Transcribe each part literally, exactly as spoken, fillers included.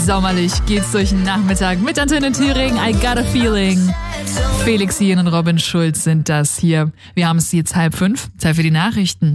sommerlich geht's durch den Nachmittag mit Antenne Thüringen. I got a feeling. Felix Jen und Robin Schulz sind das hier. Wir haben es jetzt halb fünf. Zeit für die Nachrichten.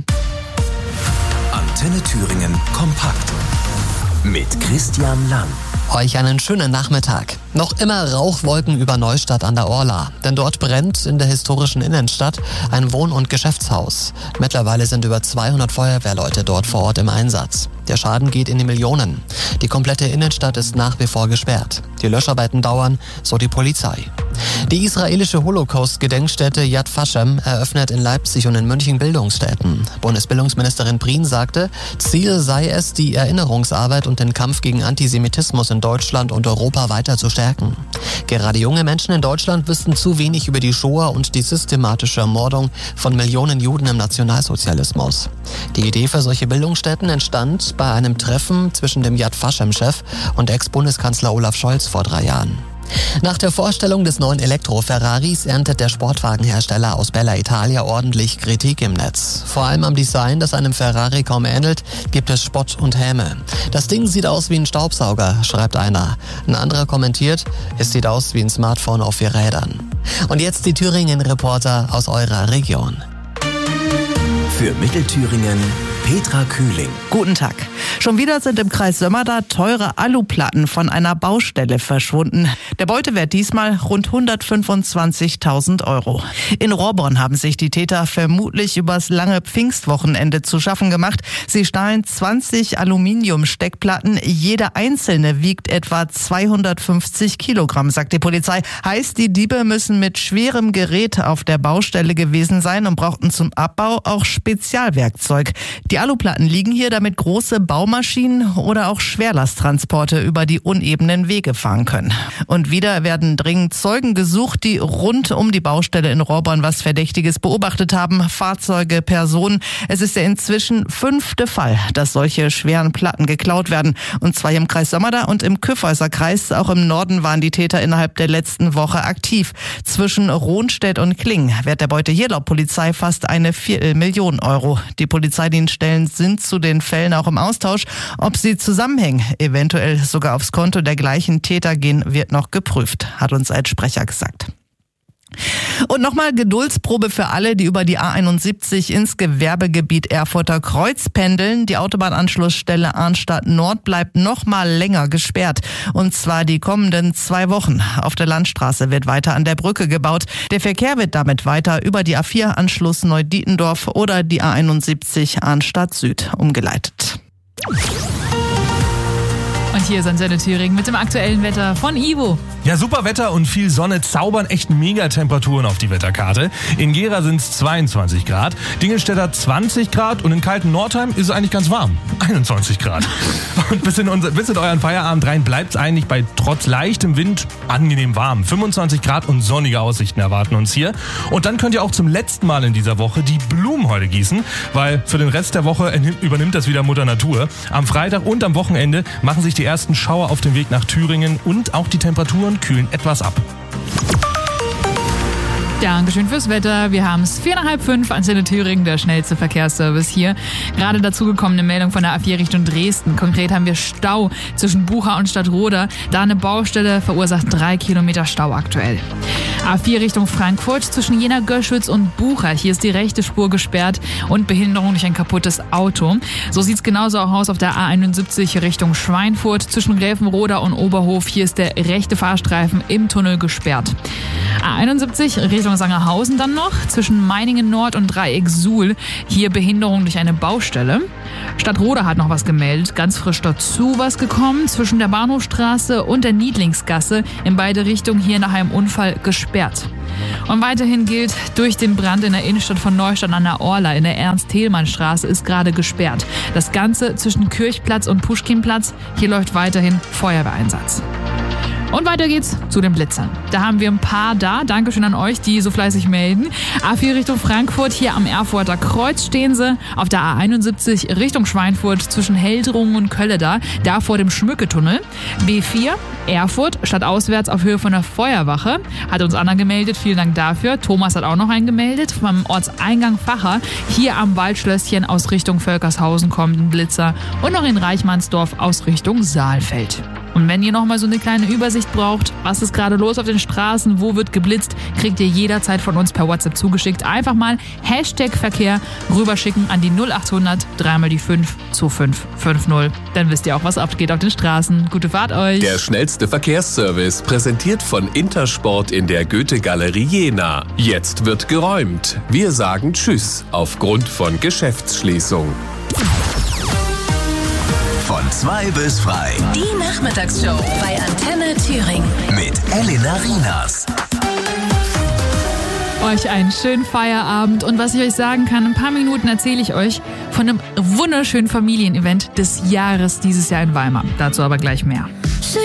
Antenne Thüringen kompakt mit Christian Lang. Euch einen schönen Nachmittag. Noch immer Rauchwolken über Neustadt an der Orla, denn dort brennt in der historischen Innenstadt ein Wohn- und Geschäftshaus. Mittlerweile sind über zweihundert Feuerwehrleute dort vor Ort im Einsatz. Der Schaden geht in die Millionen. Die komplette Innenstadt ist nach wie vor gesperrt. Die Löscharbeiten dauern, so die Polizei. Die israelische Holocaust-Gedenkstätte Yad Vashem eröffnet in Leipzig und in München Bildungsstätten. Bundesbildungsministerin Prien sagte, Ziel sei es, die Erinnerungsarbeit und den Kampf gegen Antisemitismus in Deutschland und Europa weiter zu stärken. Gerade junge Menschen in Deutschland wüssten zu wenig über die Shoah und die systematische Ermordung von Millionen Juden im Nationalsozialismus. Die Idee für solche Bildungsstätten entstand bei einem Treffen zwischen dem Yad Vashem-Chef und Ex-Bundeskanzler Olaf Scholz vor drei Jahren. Nach der Vorstellung des neuen Elektro-Ferraris erntet der Sportwagenhersteller aus Bella Italia ordentlich Kritik im Netz. Vor allem am Design, das einem Ferrari kaum ähnelt, gibt es Spott und Häme. Das Ding sieht aus wie ein Staubsauger, schreibt einer. Ein anderer kommentiert, es sieht aus wie ein Smartphone auf vier Rädern. Und jetzt die Thüringen-Reporter aus eurer Region. Für Mittelthüringen Petra Kühling. Guten Tag. Schon wieder sind im Kreis Sömmerda teure Aluplatten von einer Baustelle verschwunden. Der Beutewert diesmal rund hundertfünfundzwanzigtausend Euro. In Rohrborn haben sich die Täter vermutlich übers lange Pfingstwochenende zu schaffen gemacht. Sie stahlen zwanzig Aluminiumsteckplatten. Jede einzelne wiegt etwa zweihundertfünfzig Kilogramm, sagt die Polizei. Heißt, die Diebe müssen mit schwerem Gerät auf der Baustelle gewesen sein und brauchten zum Abbau auch Spezialwerkzeug. Die Aluplatten liegen hier, damit große Baumaschinen oder auch Schwerlasttransporte über die unebenen Wege fahren können. Und wieder werden dringend Zeugen gesucht, die rund um die Baustelle in Rohrborn was Verdächtiges beobachtet haben. Fahrzeuge, Personen. Es ist der inzwischen fünfte Fall, dass solche schweren Platten geklaut werden. Und zwar im Kreis Sömmerda und im Kyffhäuser Kreis. Auch im Norden waren die Täter innerhalb der letzten Woche aktiv. Zwischen Rohnstedt und Klingen wert der Beute hier laut Polizei fast eine Viertelmillion Euro. Die Polizeidienststellen sind zu den Fällen auch im Austausch. Ob sie zusammenhängen, eventuell sogar aufs Konto der gleichen Täter gehen, wird noch geprüft, hat uns ein Sprecher gesagt. Und nochmal Geduldsprobe für alle, die über die A einundsiebzig ins Gewerbegebiet Erfurter Kreuz pendeln. Die Autobahnanschlussstelle Arnstadt Nord bleibt nochmal länger gesperrt. Und zwar die kommenden zwei Wochen. Auf der Landstraße wird weiter an der Brücke gebaut. Der Verkehr wird damit weiter über die A vier Anschluss Neudietendorf oder die A einundsiebzig Arnstadt Süd umgeleitet. Und hier ist Antenne Thüringen mit dem aktuellen Wetter von Ivo. Ja, super Wetter und viel Sonne zaubern echt Megatemperaturen auf die Wetterkarte. In Gera sind es zweiundzwanzig Grad, Dingelstädter zwanzig Grad und in kalten Nordheim ist es eigentlich ganz warm, einundzwanzig Grad. Und bis in, unser, bis in euren Feierabend rein bleibt es eigentlich bei trotz leichtem Wind angenehm warm. fünfundzwanzig Grad und sonnige Aussichten erwarten uns hier. Und dann könnt ihr auch zum letzten Mal in dieser Woche die Blumen heute gießen, weil für den Rest der Woche übernimmt das wieder Mutter Natur. Am Freitag und am Wochenende machen sich die ersten Schauer auf dem Weg nach Thüringen und auch die Temperaturen kühlen etwas ab. Dankeschön fürs Wetter. Wir haben es vier nach halb fünf, Antenne Thüringen, der schnellste Verkehrsservice hier. Gerade dazugekommene Meldung von der A vier Richtung Dresden. Konkret haben wir Stau zwischen Bucha und Stadtroda. Da eine Baustelle verursacht drei Kilometer Stau aktuell. A vier Richtung Frankfurt zwischen Jena-Göschwitz und Bucha. Hier ist die rechte Spur gesperrt und Behinderung durch ein kaputtes Auto. So sieht es genauso auch aus auf der A einundsiebzig Richtung Schweinfurt zwischen Gräfenroda und Oberhof. Hier ist der rechte Fahrstreifen im Tunnel gesperrt. A einundsiebzig Richtung Sangerhausen dann noch, zwischen Meiningen Nord und Dreieck Suhl. Hier Behinderung durch eine Baustelle. Stadtroda hat noch was gemeldet, ganz frisch dazu was gekommen, zwischen der Bahnhofstraße und der Niedlingsgasse. In beide Richtungen hier nach einem Unfall gesperrt. Und weiterhin gilt, durch den Brand in der Innenstadt von Neustadt an der Orla in der Ernst-Thälmann-Straße ist gerade gesperrt. Das Ganze zwischen Kirchplatz und Puschkinplatz. Hier läuft weiterhin Feuerwehreinsatz. Und weiter geht's zu den Blitzern. Da haben wir ein paar da. Dankeschön an euch, die so fleißig melden. A vier Richtung Frankfurt, hier am Erfurter Kreuz stehen sie. Auf der A einundsiebzig Richtung Schweinfurt zwischen Heldrungen und Kölleda, da vor dem Schmücketunnel. B vier Erfurt, stadtauswärts auf Höhe von der Feuerwache. Hat uns Anna gemeldet, vielen Dank dafür. Thomas hat auch noch einen gemeldet. Vom Ortseingang Facher, hier am Waldschlösschen aus Richtung Völkershausen kommt ein Blitzer. Und noch in Reichmannsdorf aus Richtung Saalfeld. Und wenn ihr nochmal so eine kleine Übersicht braucht, was ist gerade los auf den Straßen, wo wird geblitzt, kriegt ihr jederzeit von uns per WhatsApp zugeschickt. Einfach mal Hashtag Verkehr rüberschicken an die null achthundert dreimal die fünf zwei fünf fünf null. Dann wisst ihr auch, was abgeht auf den Straßen. Gute Fahrt euch! Der schnellste Verkehrsservice, präsentiert von Intersport in der Goethe-Galerie Jena. Jetzt wird geräumt. Wir sagen Tschüss aufgrund von Geschäftsschließung. Von zwei bis frei. Die Nachmittagsshow bei Antenne Thüringen. Mit Elena Rinas. Euch einen schönen Feierabend und was ich euch sagen kann, in ein paar Minuten erzähle ich euch von einem wunderschönen Familienevent des Jahres dieses Jahr in Weimar. Dazu aber gleich mehr.